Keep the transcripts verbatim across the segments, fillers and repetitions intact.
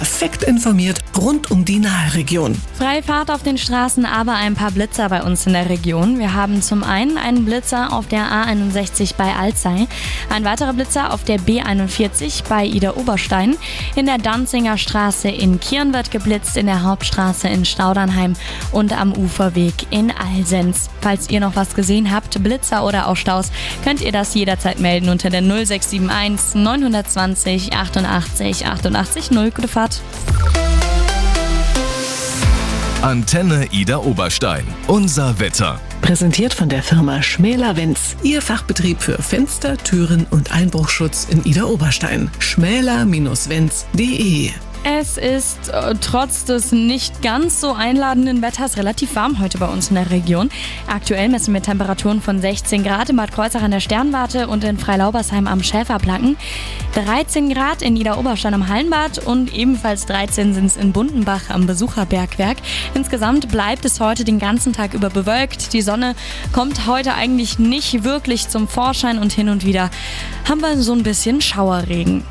Perfekt informiert rund um die Nahregion. Freie Fahrt auf den Straßen, aber ein paar Blitzer bei uns in der Region. Wir haben zum einen einen Blitzer auf der A einundsechzig bei Alzey, ein weiterer Blitzer auf der B einundvierzig bei Idar-Oberstein. In der Danziger Straße in Kirn wird geblitzt, in der Hauptstraße in Staudernheim und am Uferweg in Alsenz. Falls ihr noch was gesehen habt, Blitzer oder auch Staus, könnt ihr das jederzeit melden unter der null sechs sieben eins neun zwei null achtundachtzig achtundachtzig null. Gute Fahrt. Antenne Idar-Oberstein. Unser Wetter. Präsentiert von der Firma Schmäler-Wenz. Ihr Fachbetrieb für Fenster, Türen und Einbruchschutz in Idar-Oberstein. schmäler Bindestrich wenz punkt de. Es ist äh, trotz des nicht ganz so einladenden Wetters relativ warm heute bei uns in der Region. Aktuell messen wir Temperaturen von sechzehn Grad in Bad Kreuznach an der Sternwarte und in Freilaubersheim am Schäferplacken, dreizehn Grad in Idar-Oberstein am Hallenbad und ebenfalls dreizehn sind es in Bundenbach am Besucherbergwerk. Insgesamt bleibt es heute den ganzen Tag über bewölkt. Die Sonne kommt heute eigentlich nicht wirklich zum Vorschein und hin und wieder haben wir so ein bisschen Schauerregen.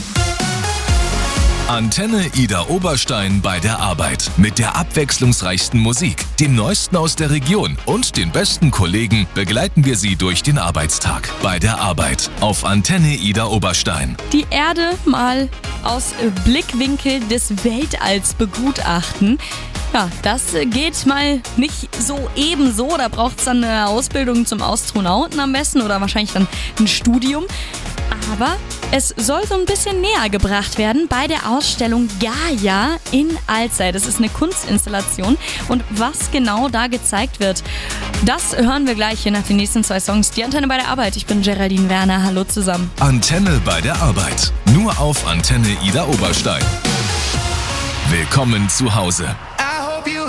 Antenne Idar-Oberstein bei der Arbeit. Mit der abwechslungsreichsten Musik, dem Neuesten aus der Region und den besten Kollegen begleiten wir Sie durch den Arbeitstag. Bei der Arbeit auf Antenne Idar-Oberstein. Die Erde mal aus Blickwinkel des Weltalls begutachten. Ja, das geht mal nicht so ebenso. Da braucht es dann eine Ausbildung zum Astronauten am besten oder wahrscheinlich dann ein Studium. Aber es soll so ein bisschen näher gebracht werden bei der Ausstellung Gaia in Alzey. Das ist eine Kunstinstallation und was genau da gezeigt wird, das hören wir gleich hier nach den nächsten zwei Songs. Die Antenne bei der Arbeit. Ich bin Geraldine Werner. Hallo zusammen. Antenne bei der Arbeit. Nur auf Antenne Idar-Oberstein. Willkommen zu Hause.